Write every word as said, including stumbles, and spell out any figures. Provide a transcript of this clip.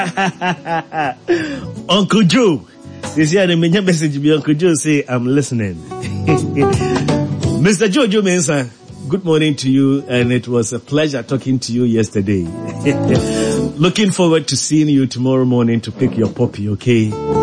Uncle Joe. This year, the message be Uncle Joe say, I'm listening. Mister Jojo Mensah, good morning to you, and it was a pleasure talking to you yesterday. Looking forward to seeing you tomorrow morning to pick your puppy, okay?